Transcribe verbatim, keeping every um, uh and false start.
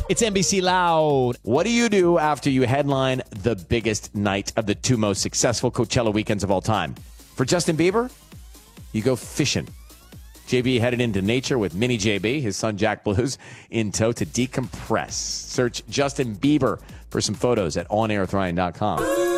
It's N B C Loud. What do you do after you headline the biggest night of the two most successful Coachella weekends of all time? For Justin Bieber, you go fishing. J B headed into nature with mini J B, his son Jack Blues, in tow to decompress. Search Justin Bieber for some photos at on air with ryan dot com.